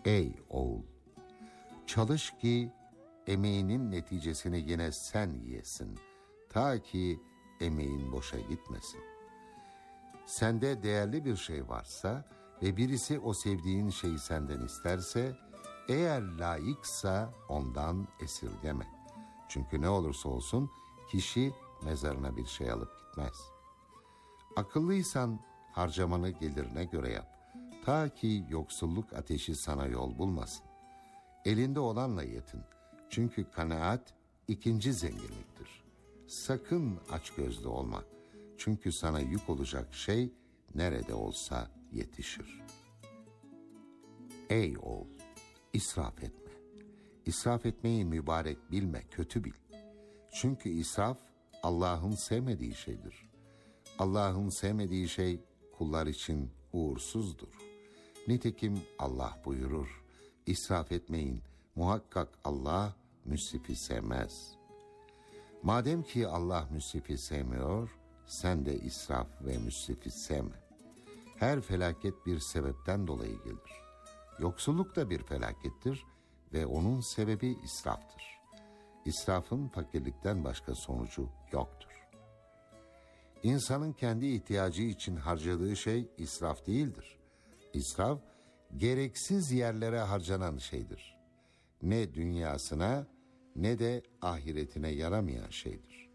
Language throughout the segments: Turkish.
Ey oğul! Çalış ki emeğinin neticesini yine sen yiyesin. Ta ki emeğin boşa gitmesin. Sende değerli bir şey varsa ve birisi o sevdiğin şeyi senden isterse, eğer layıksa ondan esirgeme. Çünkü ne olursa olsun kişi mezarına bir şey alıp gitmez. Akıllıysan harcamanı gelirine göre yap. Ta ki yoksulluk ateşi sana yol bulmasın. Elinde olanla yetin. Çünkü kanaat ikinci zenginliktir. Sakın açgözlü olma. Çünkü sana yük olacak şey nerede olsa yetişir. Ey oğul! İsraf etme. İsraf etmeyi mübarek bilme, kötü bil. Çünkü israf Allah'ın sevmediği şeydir. Allah'ın sevmediği şey kullar için uğursuzdur. Nitekim Allah buyurur, İsraf etmeyin, muhakkak Allah müsrifi sevmez. Madem ki Allah müsrifi sevmiyor, sen de israf ve müsrifi sevme. Her felaket bir sebepten dolayı gelir. Yoksulluk da bir felakettir ve onun sebebi israftır. İsrafın fakirlikten başka sonucu yoktur. İnsanın kendi ihtiyacı için harcadığı şey israf değildir. İsraf, gereksiz yerlere harcanan şeydir. Ne dünyasına ne de ahiretine yaramayan şeydir.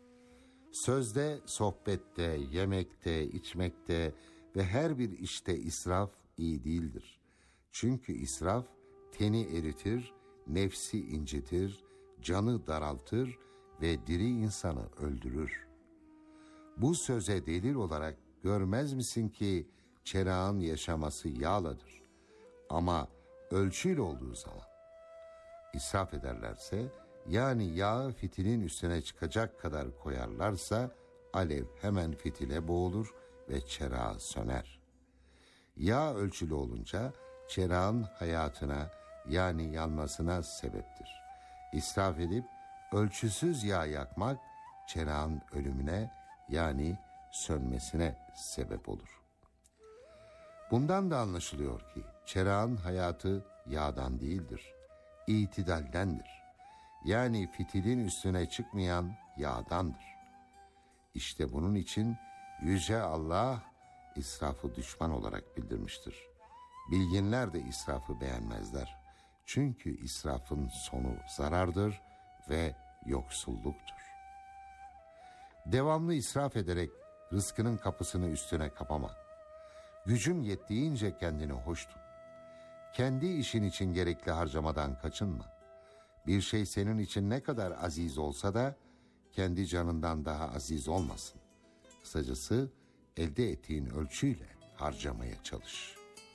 Sözde, sohbette, yemekte, içmekte ve her bir işte israf iyi değildir. Çünkü israf teni eritir, nefsi incitir, canı daraltır ve diri insanı öldürür. Bu söze delil olarak görmez misin ki çerağın yaşaması yağladır. Ama ölçüyle olduğu zaman israf ederlerse, yani yağı fitilin üstüne çıkacak kadar koyarlarsa alev hemen fitile boğulur ve çerağı söner. Yağ ölçülü olunca çerağın hayatına, yani yanmasına sebeptir. İsraf edip ölçüsüz yağ yakmak çerağın ölümüne, yani sönmesine sebep olur. Bundan da anlaşılıyor ki çerağın hayatı yağdan değildir, itidaldendir. Yani fitilin üstüne çıkmayan yağdandır. İşte bunun için Yüce Allah israfı düşman olarak bildirmiştir. Bilginler de israfı beğenmezler. Çünkü israfın sonu zarardır ve yoksulluktur. Devamlı israf ederek rızkının kapısını üstüne kapama. Gücün yettiğince kendini hoş tut. Kendi işin için gerekli harcamadan kaçınma. Bir şey senin için ne kadar aziz olsa da kendi canından daha aziz olmasın. Kısacası elde ettiğin ölçüyle harcamaya çalış.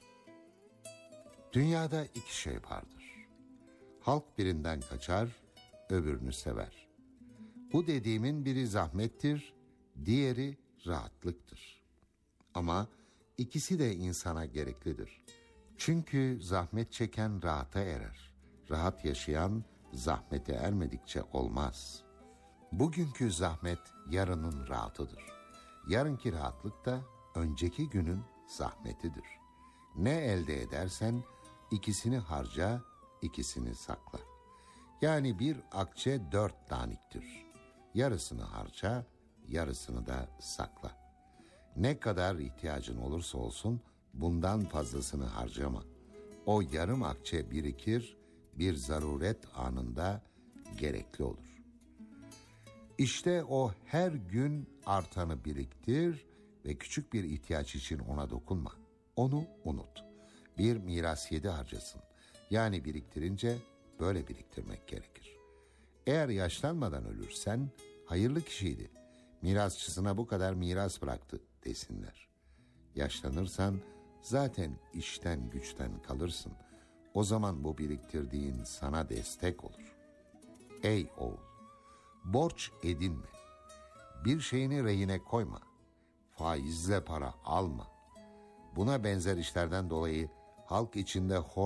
Dünyada iki şey vardır. Halk birinden kaçar, öbürünü sever. Bu dediğimin biri zahmettir, diğeri rahatlıktır. Ama ikisi de insana gereklidir. Çünkü zahmet çeken rahata erer. Rahat yaşayan zahmete ermedikçe olmaz. Bugünkü zahmet yarının rahatıdır. Yarınki rahatlık da önceki günün zahmetidir. Ne elde edersen ikisini harca, ikisini sakla. Yani bir akçe 4 daniktir. Yarısını harca, yarısını da sakla. Ne kadar ihtiyacın olursa olsun bundan fazlasını harcama. O yarım akçe birikir, bir zaruret anında gerekli olur. İşte o her gün artanı biriktir ve küçük bir ihtiyaç için ona dokunma. Onu unut. Bir miras yedi harcasın. Yani biriktirince böyle biriktirmek gerekir. Eğer yaşlanmadan ölürsen hayırlı kişiydi. Mirasçısına bu kadar miras bıraktı desinler. Yaşlanırsan zaten işten güçten kalırsın. O zaman bu biriktirdiğin sana destek olur. Ey oğul! Borç edinme. Bir şeyini rehine koyma. Faizle para alma. Buna benzer işlerden dolayı halk içinde